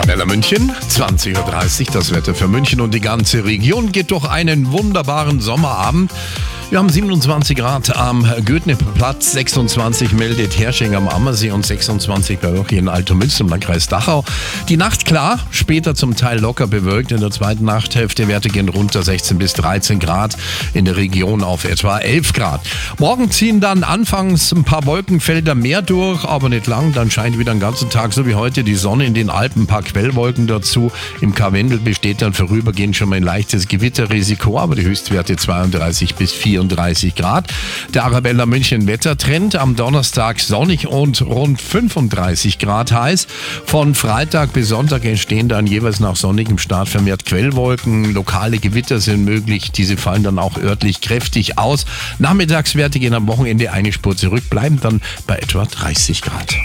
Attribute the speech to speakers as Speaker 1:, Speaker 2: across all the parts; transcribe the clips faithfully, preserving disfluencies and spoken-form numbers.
Speaker 1: Arabella München, zwanzig Uhr dreißig, das Wetter für München und die ganze Region geht durch einen wunderbaren Sommerabend. Wir haben siebenundzwanzig Grad am Goethe-Platz, sechsundzwanzig meldet Hersching am Ammersee und sechsundzwanzig bei euch in Altomünster im Landkreis Dachau. Die Nacht klar, später zum Teil locker bewölkt. In der zweiten Nachthälfte Werte gehen runter, sechzehn bis dreizehn Grad, in der Region auf etwa elf Grad. Morgen ziehen dann anfangs ein paar Wolkenfelder mehr durch, aber nicht lang. Dann scheint wieder den ganzen Tag, so wie heute, die Sonne in den Alpen, ein paar Quellwolken dazu. Im Karwendel besteht dann vorübergehend schon mal ein leichtes Gewitterrisiko, aber die Höchstwerte zweiunddreißig bis vierunddreißig Grad. Der Arabella München Wettertrend am Donnerstag sonnig und rund fünfunddreißig Grad heiß. Von Freitag bis Sonntag entstehen dann jeweils nach sonnigem Start vermehrt Quellwolken. Lokale Gewitter sind möglich. Diese fallen dann auch örtlich kräftig aus. Nachmittagswerte gehen am Wochenende eine Spur zurück, bleiben dann bei etwa dreißig Grad.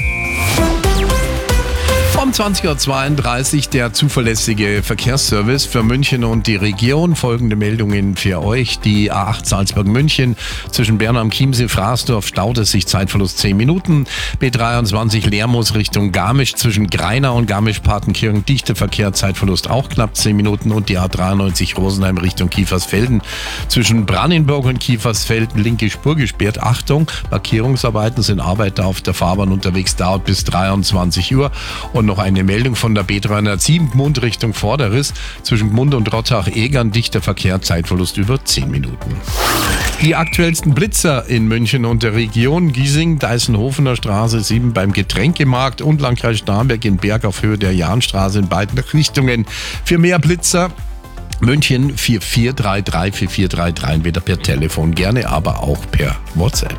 Speaker 1: Um zwanzig Uhr zweiunddreißig der zuverlässige Verkehrsservice für München und die Region. Folgende Meldungen für euch. Die A acht Salzburg-München zwischen Bern am Chiemsee, Fraßdorf staut es sich, Zeitverlust zehn Minuten. B dreiundzwanzig Lermoos Richtung Garmisch zwischen Greinau und Garmisch-Partenkirchen, dichter Verkehr, Zeitverlust auch knapp zehn Minuten. Und die A dreiundneunzig Rosenheim Richtung Kiefersfelden zwischen Brandenburg und Kiefersfelden, linke Spur gesperrt. Achtung, Markierungsarbeiten, sind Arbeiter auf der Fahrbahn unterwegs, dauert bis dreiundzwanzig Uhr. Und noch eine Meldung von der B dreihundertsieben Gmund Richtung Vorderriss zwischen Gmund und Rottach-Egern, dichter Verkehr, Zeitverlust über zehn Minuten. Die aktuellsten Blitzer in München und der Region: Giesing, Deißenhofener Straße sieben beim Getränkemarkt und Landkreis Starnberg in Berg auf Höhe der Jahnstraße in beiden Richtungen. Für mehr Blitzer München vier vier drei drei vier vier drei drei, entweder per Telefon gerne, aber auch per WhatsApp.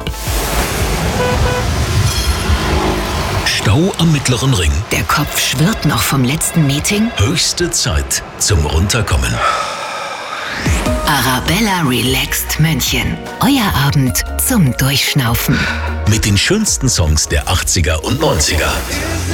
Speaker 2: Stau am Mittleren Ring.
Speaker 3: Der Kopf schwirrt noch vom letzten Meeting.
Speaker 2: Höchste Zeit zum Runterkommen.
Speaker 3: Arabella Relaxed München. Euer Abend zum Durchschnaufen.
Speaker 2: Mit den schönsten Songs der achtziger und neunziger.